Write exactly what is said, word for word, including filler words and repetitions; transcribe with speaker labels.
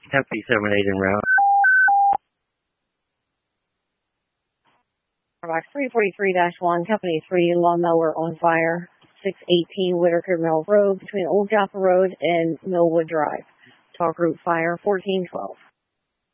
Speaker 1: Deputy seven eight en route.
Speaker 2: Box three forty-three dash one, Company three, lawnmower on fire, six eighteen Whitaker Mill Road between Old Joppa Road and Millwood Drive. Talk route fire fourteen twelve.